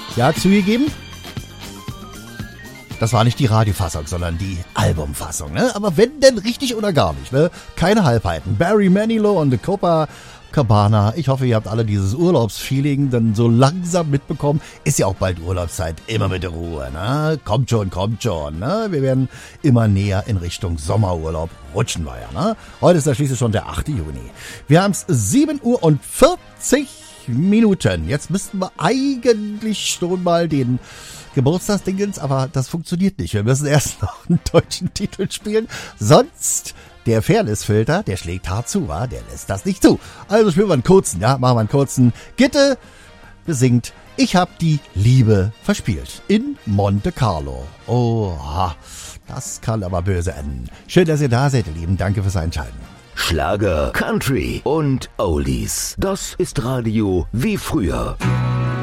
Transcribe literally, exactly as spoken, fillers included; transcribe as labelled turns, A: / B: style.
A: Ja, zugegeben, das war nicht die Radiofassung, sondern die Albumfassung, ne? Aber wenn denn richtig oder gar nicht, ne? Keine Halbheiten. Barry Manilow und The Copacabana. Ich hoffe, ihr habt alle dieses Urlaubsfeeling dann so langsam mitbekommen. Ist ja auch bald Urlaubszeit. Immer mit der Ruhe, ne? Kommt schon, kommt schon, ne? Wir werden immer näher in Richtung Sommerurlaub. Rutschen wir ja, ne? Heute ist ja schließlich schon der achte Juni. Wir haben es sieben Uhr und vierzig Minuten. Jetzt müssten wir eigentlich schon mal den Geburtstagsdingens, aber das funktioniert nicht. Wir müssen erst noch einen deutschen Titel spielen, sonst der Fairness-Filter, der schlägt hart zu, wa? Der lässt das nicht zu. Also spielen wir einen kurzen, ja, machen wir einen kurzen. Gitte besingt Ich hab die Liebe verspielt in Monte Carlo. Oha, das kann aber böse enden. Schön, dass ihr da seid, ihr Lieben. Danke fürs Einschalten.
B: Schlager, Country und Oldies. Das ist Radio wie früher.